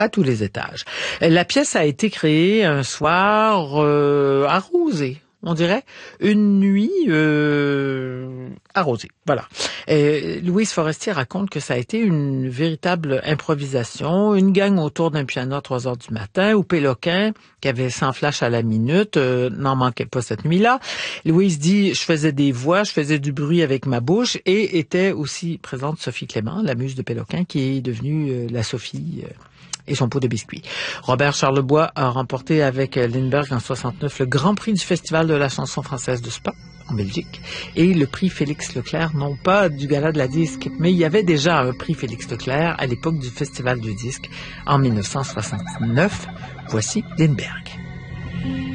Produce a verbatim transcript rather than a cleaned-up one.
à tous les étages. La pièce a été créée un soir euh, arrosé. On dirait une nuit euh, arrosée. Voilà. Et Louise Forestier raconte que ça a été une véritable improvisation, une gang autour d'un piano à trois heures du matin, où Péloquin, qui avait cent flashs à la minute, euh, n'en manquait pas cette nuit-là. Louise dit, je faisais des voix, je faisais du bruit avec ma bouche, et était aussi présente Sophie Clément, la muse de Péloquin, qui est devenue euh, la Sophie... Euh, et son pot de biscuits. Robert Charlebois a remporté avec Lindbergh en soixante-neuf le Grand Prix du Festival de la chanson française de Spa, en Belgique, et le prix Félix Leclerc, non pas du Gala de la disque, mais il y avait déjà un prix Félix Leclerc à l'époque du Festival du disque en mille neuf cent soixante-neuf. Voici Lindbergh.